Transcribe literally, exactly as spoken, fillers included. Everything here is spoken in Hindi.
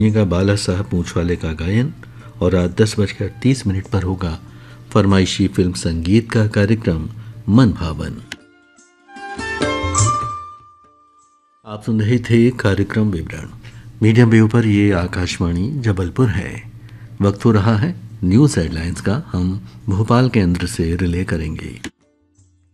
का बाला साहब पूंछ वाले का गायन। और रात दस बजकर तीस मिनट पर होगा फरमाइशी फिल्म संगीत का कार्यक्रम मन भावन। आप सुन रहे थे कार्यक्रम विवरण। मीडियम वेव पर ये आकाशवाणी जबलपुर है। वक्त हो रहा है न्यूज़ हेडलाइंस का। हम भोपाल केंद्र से रिले करेंगे।